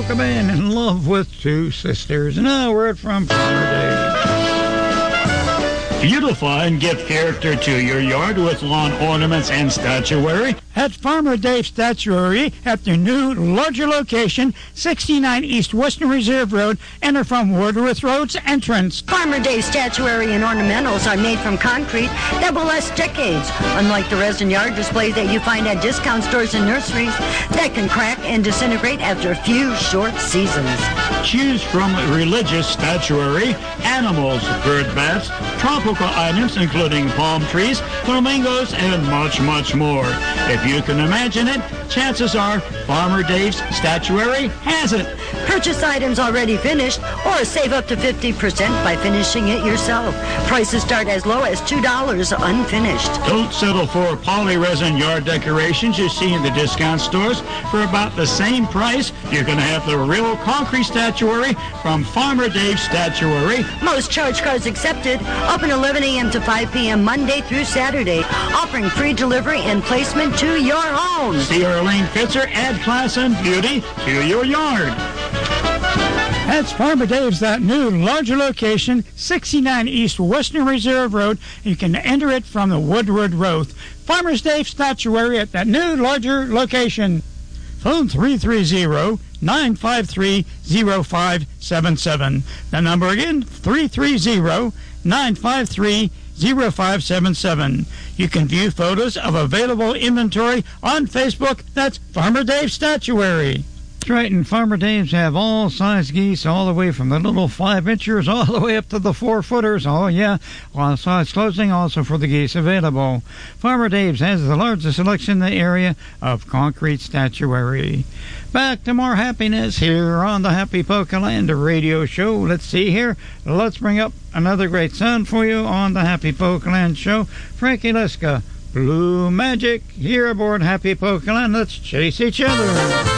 a man in love with two sisters. And a word from Farmer Dave. Beautify and give character to your yard with lawn ornaments and statuary at Farmer Dave Statuary at their new, larger location, 69 East Western Reserve Road. Enter from Woodworth Road's entrance. Farmer Dave Statuary and ornamentals are made from concrete that will last decades, unlike the resin yard displays that you find at discount stores and nurseries that can crack and disintegrate after a few short seasons. Choose from religious statuary, animals, bird baths, tropical items including palm trees, flamingos, and much, much more. If you can imagine it, chances are Farmer Dave's Statuary has it. Purchase items already finished or save up to 50% by finishing it yourself. Prices start as low as $2 unfinished. Don't settle for poly-resin yard decorations you see in the discount stores. For about the same price, you're going to have the real concrete statuary from Farmer Dave's Statuary. Most charge cards accepted. Open 11 a.m. to 5 p.m. Monday through Saturday, offering free delivery and placement to your home. See Arlene Fitzer, add class and beauty to your yard. That's Farmer Dave's, that new, larger location, 69 East Western Reserve Road. You can enter it from the Woodward Road. Farmer's Dave Statuary at that new, larger location. Phone 330-953-0577. The number again, 330-953-0577. You can view photos of available inventory on Facebook. That's Farmer Dave Statuary. That's right, and Farmer Dave's have all size geese, all the way from the little 5-inchers all the way up to the 4-footers. Oh, yeah, all size clothing also for the geese available. Farmer Dave's has the largest selection in the area of concrete statuary. Back to more happiness here on the Happy Pokeland radio show. Let's see here. Let's bring up another great sound for you on the Happy Pokeland show. Frankie Liska, Blue Magic, here aboard Happy Pokeland. Let's chase each other.